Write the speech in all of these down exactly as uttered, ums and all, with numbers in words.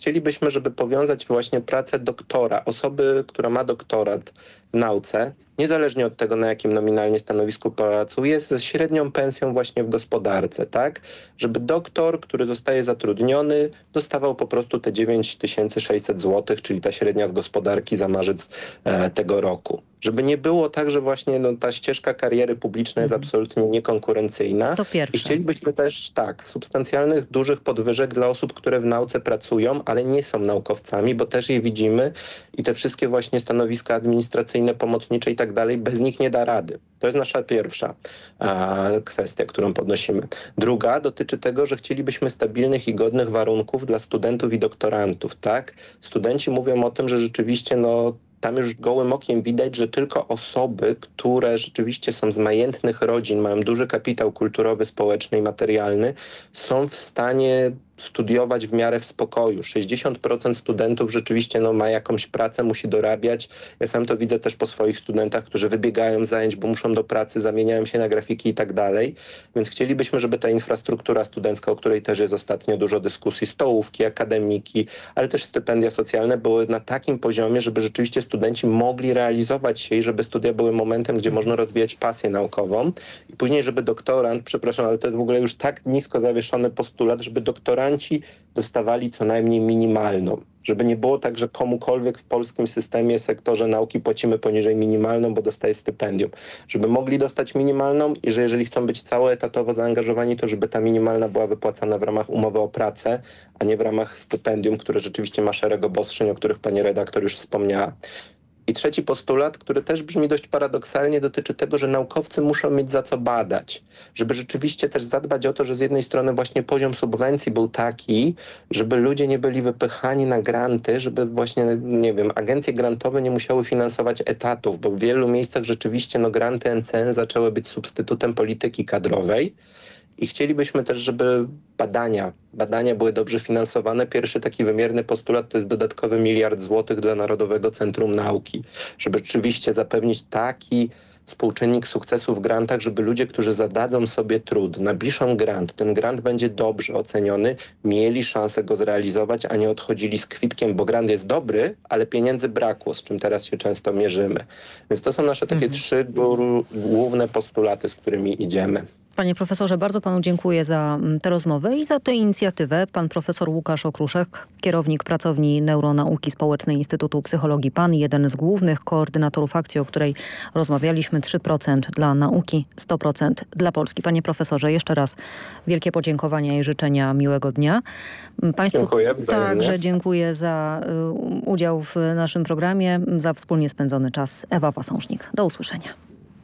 chcielibyśmy, żeby powiązać właśnie pracę doktora, osoby, która ma doktorat w nauce, niezależnie od tego, na jakim nominalnie stanowisku pracuje, ze średnią pensją właśnie w gospodarce, tak? Żeby doktor, który zostaje zatrudniony, dostawał po prostu te dziewięć tysięcy sześćset złotych, czyli ta średnia z gospodarki za marzec e, tego roku. Żeby nie było tak, że właśnie no, ta ścieżka kariery publicznej jest absolutnie niekonkurencyjna. To pierwsze. I chcielibyśmy też, tak, substancjalnych, dużych podwyżek dla osób, które w nauce pracują, ale nie są naukowcami, bo też je widzimy i te wszystkie właśnie stanowiska administracyjne, pomocnicze i tak dalej, bez nich nie da rady. To jest nasza pierwsza a, kwestia, którą podnosimy. Druga dotyczy tego, że chcielibyśmy stabilnych i godnych warunków dla studentów i doktorantów, tak? Studenci mówią o tym, że rzeczywiście no tam już gołym okiem widać, że tylko osoby, które rzeczywiście są z majętnych rodzin, mają duży kapitał kulturowy, społeczny i materialny, są w stanie studiować w miarę w spokoju. sześćdziesiąt procent studentów rzeczywiście no, ma jakąś pracę, musi dorabiać. Ja sam to widzę też po swoich studentach, którzy wybiegają z zajęć, bo muszą do pracy, zamieniają się na grafiki i tak dalej. Więc chcielibyśmy, żeby ta infrastruktura studencka, o której też jest ostatnio dużo dyskusji, stołówki, akademiki, ale też stypendia socjalne były na takim poziomie, żeby rzeczywiście studenci mogli realizować się i żeby studia były momentem, gdzie można rozwijać pasję naukową. I później, żeby doktorant, przepraszam, ale to jest w ogóle już tak nisko zawieszony postulat, żeby doktorant dostawali co najmniej minimalną. Żeby nie było tak, że komukolwiek w polskim systemie, sektorze nauki płacimy poniżej minimalną, bo dostaje stypendium. Żeby mogli dostać minimalną i że jeżeli chcą być całoetatowo zaangażowani, to żeby ta minimalna była wypłacana w ramach umowy o pracę, a nie w ramach stypendium, które rzeczywiście ma szereg obostrzeń, o których pani redaktor już wspomniała. I trzeci postulat, który też brzmi dość paradoksalnie, dotyczy tego, że naukowcy muszą mieć za co badać. Żeby rzeczywiście też zadbać o to, że z jednej strony właśnie poziom subwencji był taki, żeby ludzie nie byli wypychani na granty, żeby właśnie, nie wiem, agencje grantowe nie musiały finansować etatów, bo w wielu miejscach rzeczywiście no, granty N C N zaczęły być substytutem polityki kadrowej. I chcielibyśmy też, żeby badania, badania były dobrze finansowane. Pierwszy taki wymierny postulat to jest dodatkowy miliard złotych dla Narodowego Centrum Nauki, żeby rzeczywiście zapewnić taki współczynnik sukcesu w grantach, żeby ludzie, którzy zadadzą sobie trud, napiszą grant, ten grant będzie dobrze oceniony, mieli szansę go zrealizować, a nie odchodzili z kwitkiem, bo grant jest dobry, ale pieniędzy brakło, z czym teraz się często mierzymy. Więc to są nasze takie mhm. trzy gór, główne postulaty, z którymi idziemy. Panie profesorze, bardzo panu dziękuję za tę rozmowę i za tę inicjatywę. Pan profesor Łukasz Okruszek, kierownik pracowni Neuronauki Społecznej Instytutu Psychologii P A N, jeden z głównych koordynatorów akcji, o której rozmawialiśmy, trzy procent dla nauki, sto procent dla Polski. Panie profesorze, jeszcze raz wielkie podziękowania i życzenia miłego dnia. Państwu dziękuję, także dziękuję za y, udział w naszym programie, za wspólnie spędzony czas. Ewa Wasążnik. Do usłyszenia.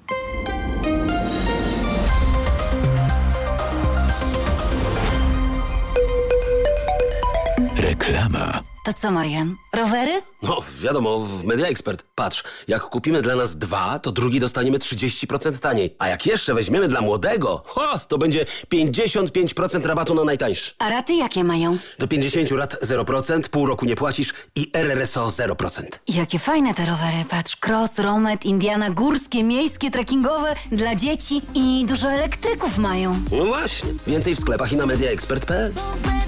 Reklama. To co, Marian? Rowery? No, wiadomo, w Media Expert. Patrz, jak kupimy dla nas dwa, to drugi dostaniemy trzydzieści procent taniej. A jak jeszcze weźmiemy dla młodego, ho, to będzie pięćdziesiąt pięć procent rabatu na najtańszy. A raty jakie mają? Do pięćdziesięciu rat zero procent, pół roku nie płacisz i R R S O zero procent. Jakie fajne te rowery. Patrz, cross, romet, Indiana, górskie, miejskie, trekkingowe, dla dzieci i dużo elektryków mają. No właśnie. Więcej w sklepach i na media expert kropka p l.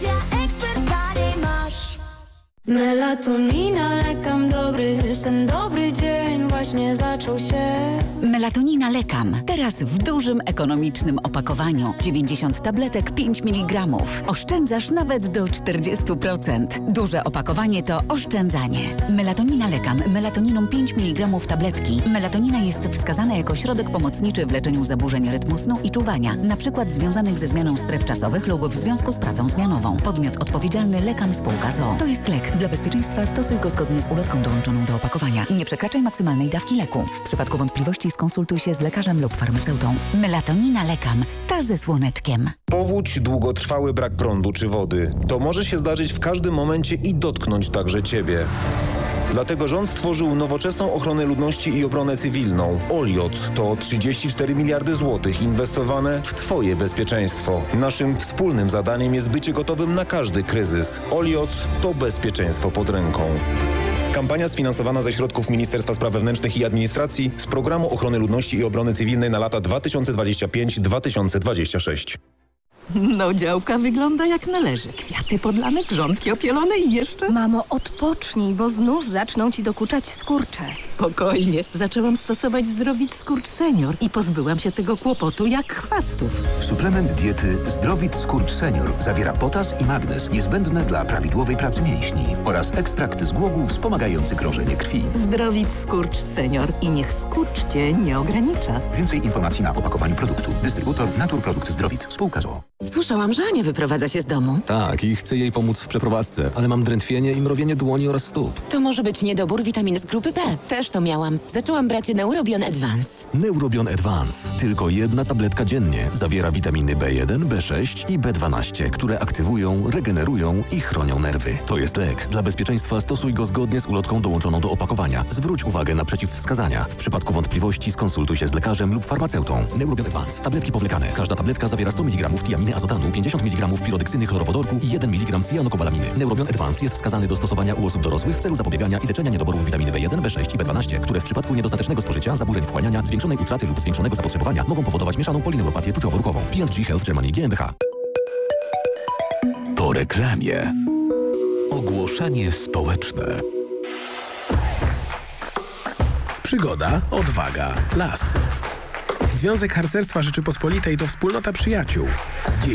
Melatonina, lekam dobry, ten dobry dzień właśnie zaczął się. Melatonina Lekam. Teraz w dużym, ekonomicznym opakowaniu. dziewięćdziesiąt tabletek, pięć miligramów. Oszczędzasz nawet do czterdzieści procent. Duże opakowanie to oszczędzanie. Melatonina Lekam. Melatoniną pięć miligramów tabletki. Melatonina jest wskazana jako środek pomocniczy w leczeniu zaburzeń rytmu snu i czuwania. Na przykład związanych ze zmianą stref czasowych lub w związku z pracą zmianową. Podmiot odpowiedzialny Lekam Spółka z o o. To jest lek. Dla bezpieczeństwa stosuj go zgodnie z ulotką dołączoną do opakowania. Nie przekraczaj maksymalnej dawki leku. W przypadku wątpliwości skonsultuj się z lekarzem lub farmaceutą. Melatonina Lekam. Ta ze słoneczkiem. Powódź, długotrwały brak prądu czy wody. To może się zdarzyć w każdym momencie i dotknąć także Ciebie. Dlatego rząd stworzył nowoczesną ochronę ludności i obronę cywilną. Oliot to trzydzieści cztery miliardy złotych inwestowane w Twoje bezpieczeństwo. Naszym wspólnym zadaniem jest bycie gotowym na każdy kryzys. Oliot to bezpieczeństwo pod ręką. Kampania sfinansowana ze środków Ministerstwa Spraw Wewnętrznych i Administracji z Programu Ochrony Ludności i Obrony Cywilnej na lata dwa tysiące dwudziesty piąty do dwa tysiące dwudziestego szóstego. No, działka wygląda jak należy. Kwiaty podlane, grządki opielone i jeszcze... Mamo, odpocznij, bo znów zaczną ci dokuczać skurcze. Spokojnie. Zaczęłam stosować Zdrowit Skurcz Senior i pozbyłam się tego kłopotu jak chwastów. Suplement diety Zdrowit Skurcz Senior zawiera potas i magnez niezbędne dla prawidłowej pracy mięśni oraz ekstrakt z głogu wspomagający krążenie krwi. Zdrowit Skurcz Senior i niech skurcz cię nie ogranicza. Więcej informacji na opakowaniu produktu. Dystrybutor Naturprodukt Zdrowit. Spółka z o o. Słyszałam, że Ania wyprowadza się z domu. Tak, i chcę jej pomóc w przeprowadzce, ale mam drętwienie i mrowienie dłoni oraz stóp. To może być niedobór witaminy z grupy B. Też to miałam. Zaczęłam brać Neurobion Advance. Neurobion Advance. Tylko jedna tabletka dziennie. Zawiera witaminy B jeden, B sześć i B dwanaście, które aktywują, regenerują i chronią nerwy. To jest lek. Dla bezpieczeństwa stosuj go zgodnie z ulotką dołączoną do opakowania. Zwróć uwagę na przeciwwskazania. W przypadku wątpliwości skonsultuj się z lekarzem lub farmaceutą. Neurobion Advance. Tabletki powlekane. Każda tabletka zawiera sto miligramów tiaminy azotanu, pięćdziesiąt miligramów pirodeksyny chlorowodorku i jeden miligram cyjanokobalaminy. Neurobion Advance jest wskazany do stosowania u osób dorosłych w celu zapobiegania i leczenia niedoborów witaminy B jeden, B sześć i B dwanaście, które w przypadku niedostatecznego spożycia, zaburzeń wchłaniania, zwiększonej utraty lub zwiększonego zapotrzebowania mogą powodować mieszaną polineuropatię czuciowo-ruchową. P and G Health Germany G m b H. Po reklamie. Ogłoszenie społeczne. Przygoda, odwaga, las. Związek Harcerstwa Rzeczypospolitej to wspólnota przyjaciół.